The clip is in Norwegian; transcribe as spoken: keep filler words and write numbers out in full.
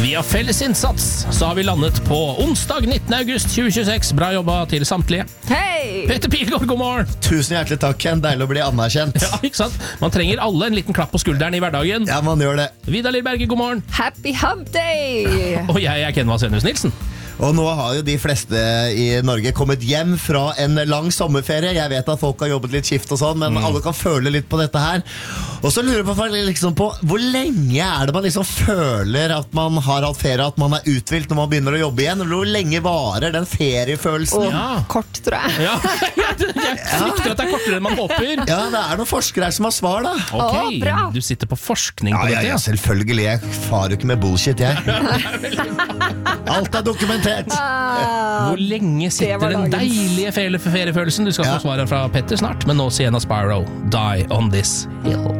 Via felles innsats så har vi landet på onsdag nittende august tjue tjueseks. Bra jobba til samtlige. Hei! Petter Pilgaard, god morgen. Tusen hjertelig takk, Ken. Deilig å bli anerkjent. Ja, ikke sant? Man trenger alle en liten klapp på skulderen i hverdagen. Ja, man gjør det. Vidar Lillberget, god morgen. Happy Hub Day! Og jeg er Ken Vasenius Nilsen. Og nå har jo de fleste i Norge kommet hjem fra en lang sommerferie. Jeg vet at folk har jobbet litt skift og sånn, men mm. alle kan føle litt på dette her. Og så lurer jeg på, liksom på hvor lenge er det man liksom føler at man har hatt ferie, at man er uthvilt når man begynner å jobbe igjen? Eller hvor lenge varer den feriefølelsen? Oh, ja. Kort, tror jeg. Ja, jeg frykter at det er kortere enn man håper. Ja, det er noen forskere her som har svar, da. Ok, oh, bra. Du sitter på forskning ja, på ja, dette. Ja, selvfølgelig. Jeg farer jo ikke med bullshit, jeg. Alt er dokumentert. Ah, Hvor lenge sitter den deilige feriefølelsen? Du skal få ja. svaret fra Petter snart, men nå sier en av Spyro, Die on this hill.